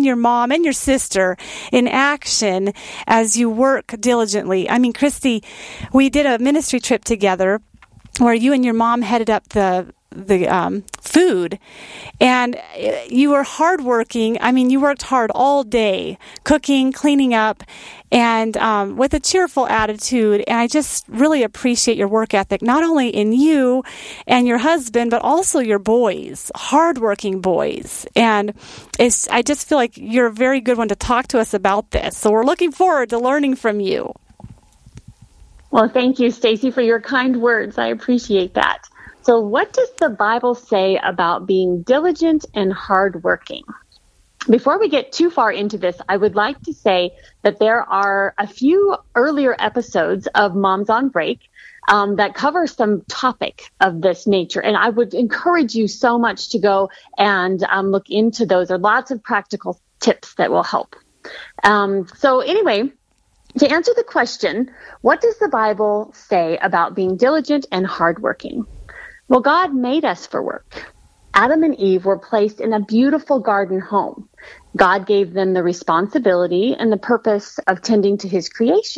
your mom and your sister in action as you work diligently. I mean, Christy, we did a ministry trip together where you and your mom headed up the food, and you were hardworking. I mean, you worked hard all day, cooking, cleaning up, and with a cheerful attitude. And I just really appreciate your work ethic, not only in you and your husband, but also your boys, hardworking boys. And I just feel like you're a very good one to talk to us about this. So we're looking forward to learning from you. Well, thank you, Stacy, for your kind words. I appreciate that. So what does the Bible say about being diligent and hardworking? Before we get too far into this, I would like to say that there are a few earlier episodes of Moms on Break that cover some topic of this nature. And I would encourage you so much to go and look into those. There are lots of practical tips that will help. So anyway, to answer the question, what does the Bible say about being diligent and hardworking? Well, God made us for work. Adam and Eve were placed in a beautiful garden home. God gave them the responsibility and the purpose of tending to his creation.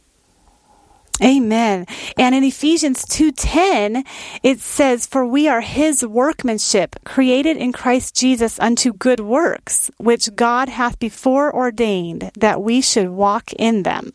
Amen. And in Ephesians 2:10, it says, "For we are his workmanship, created in Christ Jesus unto good works, which God hath before ordained that we should walk in them."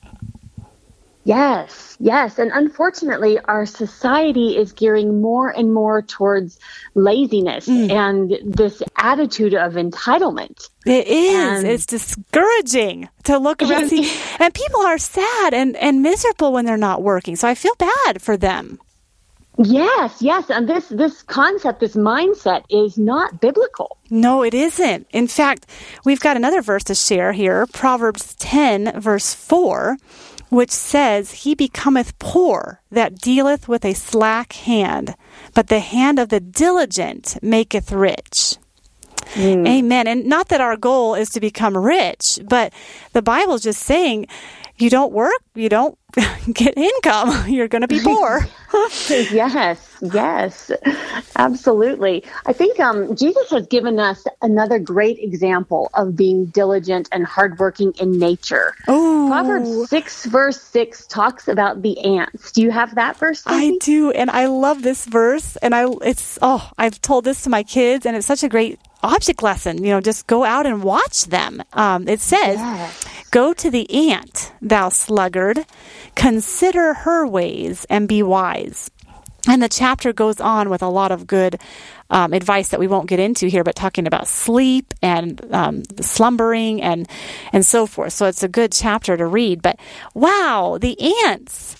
Yes, yes. And unfortunately, our society is gearing more and more towards laziness and this attitude of entitlement. It is. It's discouraging to look around and see. And people are sad and miserable when they're not working. So I feel bad for them. Yes, yes. And this concept, this mindset is not biblical. No, it isn't. In fact, we've got another verse to share here, Proverbs 10, verse 4. Which says, "He becometh poor that dealeth with a slack hand, but the hand of the diligent maketh rich." Amen. And not that our goal is to become rich, but the Bible is just saying, you don't work, you don't get income, you're going to be poor. Yes, absolutely. I think Jesus has given us another great example of being diligent and hardworking in nature. Ooh. Proverbs 6, verse 6 talks about the ants. Do you have that verse, Stacey? I do, and I love this verse, and I've told this to my kids, and it's such a great object lesson. Just go out and watch them. It says, "Go to the ant, thou sluggard, consider her ways and be wise." And the chapter goes on with a lot of good advice that we won't get into here, but talking about sleep and slumbering and so forth. So it's a good chapter to read. But wow, the ants.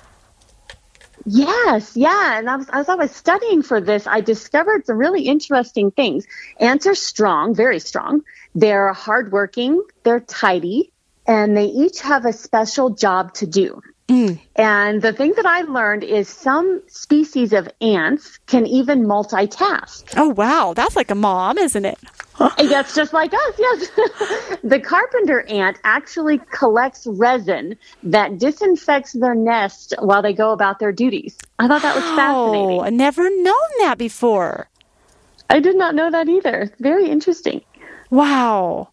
Yes, yeah. And as I was studying for this, I discovered some really interesting things. Ants are strong, very strong. They're hardworking, they're tidy, and they each have a special job to do. And the thing that I learned is some species of ants can even multitask. Oh, wow. That's like a mom, isn't it? That's just like us, yes. The carpenter ant actually collects resin that disinfects their nest while they go about their duties. I thought that was fascinating. I never known that before. I did not know that either. Very interesting. Wow.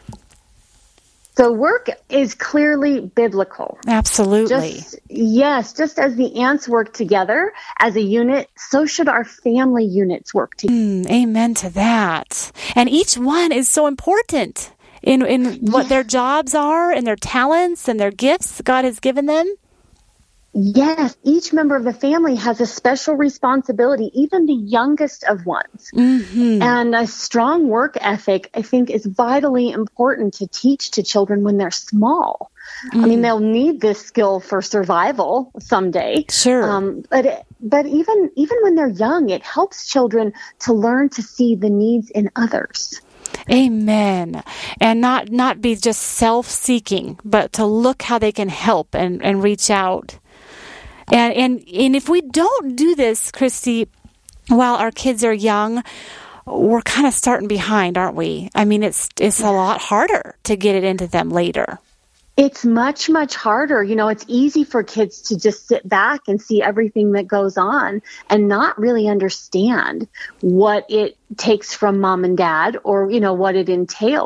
So work is clearly biblical. Absolutely. Just as the ants work together as a unit, so should our family units work together. Amen to that. And each one is so important in what their jobs are and their talents and their gifts God has given them. Yes, each member of the family has a special responsibility, even the youngest of ones. And a strong work ethic, I think, is vitally important to teach to children when they're small. I mean, they'll need this skill for survival someday. Sure. But even when they're young, it helps children to learn to see the needs in others. Amen. And not be just self-seeking, but to look how they can help and reach out. And if we don't do this, Christy, while our kids are young, we're kind of starting behind, aren't we? I mean, it's a lot harder to get it into them later. It's much, much harder. It's easy for kids to just sit back and see everything that goes on and not really understand what it takes from mom and dad or, what it entails.